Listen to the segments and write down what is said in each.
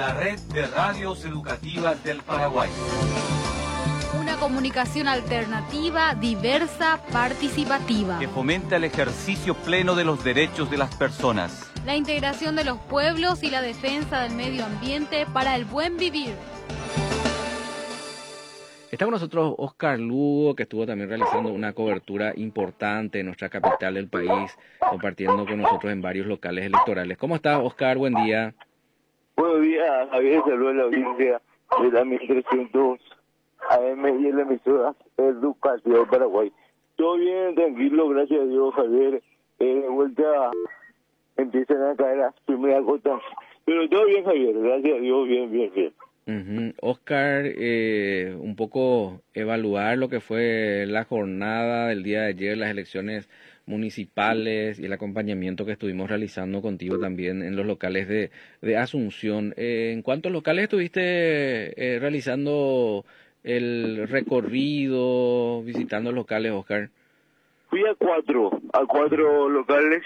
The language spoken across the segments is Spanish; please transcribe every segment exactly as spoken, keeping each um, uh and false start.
la red de radios educativas del Paraguay. Una comunicación alternativa, diversa, participativa. Que fomenta el ejercicio pleno de los derechos de las personas. La integración de los pueblos y la defensa del medio ambiente para el buen vivir. Está con nosotros Oscar Lugo, que estuvo también realizando una cobertura importante en nuestra capital del país, compartiendo con nosotros en varios locales electorales. ¿Cómo está, Oscar? Buen día. Buenos días, Javier. Saludos a la audiencia de la mil trescientos A M y en la emisora Educación Paraguay. Todo bien, tranquilo, gracias a Dios, Javier. Eh, de vuelta empiezan a caer las primeras gotas. Pero todo bien, Javier, gracias a Dios, bien, bien, bien. Uh-huh. Oscar, eh, un poco evaluar lo que fue la jornada del día de ayer, las elecciones municipales y el acompañamiento que estuvimos realizando contigo también en los locales de, de Asunción. Eh, ¿En cuántos locales estuviste eh, realizando el recorrido, visitando locales, Oscar? Fui a cuatro, a cuatro locales.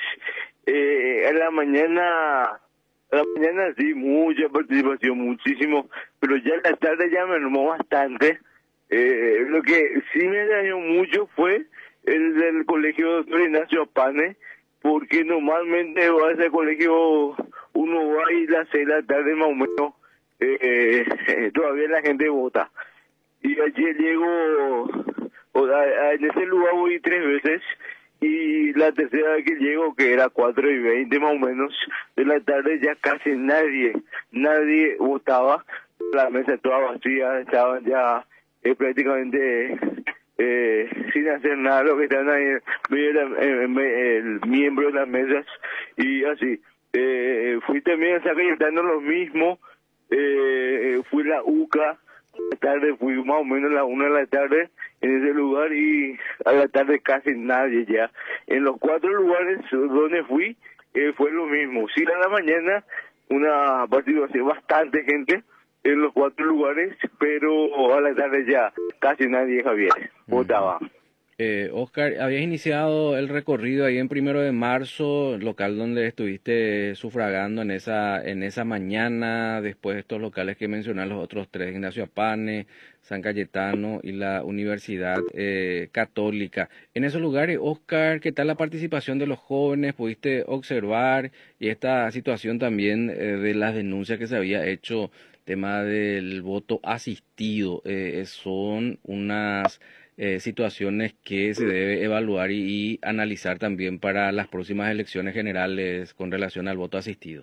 Eh, en la mañana... A la mañana sí, mucha participación, muchísimo, pero ya en la tarde ya me armó bastante. Eh, lo que sí me dañó mucho fue el del colegio Doctor Ignacio Apane, porque normalmente va a ese colegio, uno va y las seis de la tarde más o menos, eh, eh, todavía la gente vota. Y ayer llego, o sea, en ese lugar voy tres veces, y la tercera vez que llego, que era cuatro y veinte más o menos de la tarde, ya casi nadie, nadie votaba. La mesa toda vacía, estaban ya eh, prácticamente eh, sin hacer nada, lo que estaban ahí, el, el miembro de las mesas, y así. Eh, fui también a San Cayetano lo mismo, eh, fui a la U C A, la tarde fui más o menos a la una de la tarde en ese lugar, y a la tarde casi nadie ya. En los cuatro lugares donde fui eh, fue lo mismo. Sí, a la mañana una participación bastante gente en los cuatro lugares, pero a la tarde ya casi nadie, Javier, votaba. Eh, Oscar, habías iniciado el recorrido ahí en Primero de Marzo, local donde estuviste sufragando en esa en esa mañana, después de estos locales que mencioné, los otros tres, Ignacio Apane, San Cayetano y la Universidad eh, Católica. En esos lugares, Oscar, ¿qué tal la participación de los jóvenes? ¿Pudiste observar? Y esta situación también eh, de las denuncias que se había hecho, tema del voto asistido, eh, son unas... Eh, situaciones que se debe evaluar y, y analizar también para las próximas elecciones generales con relación al voto asistido.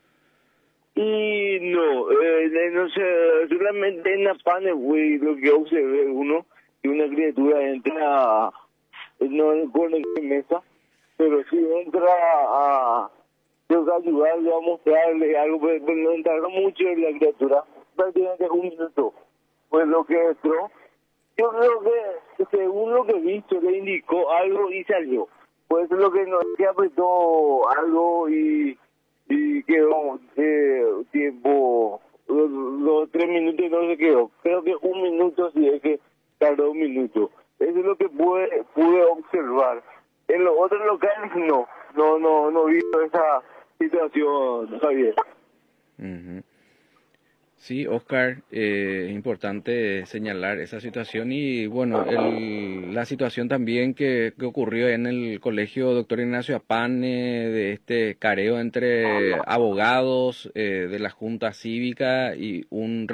Y no, eh, no sé, solamente en Apane, güey, lo que observé uno, que una criatura entra, no recuerdo en qué mesa, pero sí entra a, tengo que ayudarle a mostrarle algo, pero, pero no entraron mucho en la criatura, prácticamente un minuto, pues lo que entró. Yo creo que, según lo que he visto, le indicó algo y salió. Pues lo que no que apretó algo y, y quedó eh, tiempo, los, los tres minutos no se quedó. Creo que un minuto sí es que tardó un minuto. Eso es lo que pude, pude observar. En los otros locales no, no, no, no he visto esa situación, Javier. Uh-huh. Sí, Oscar, eh, es importante señalar esa situación y bueno, el, la situación también que, que ocurrió en el colegio Doctor Ignacio Apane, de este careo entre abogados eh, de la Junta Cívica y un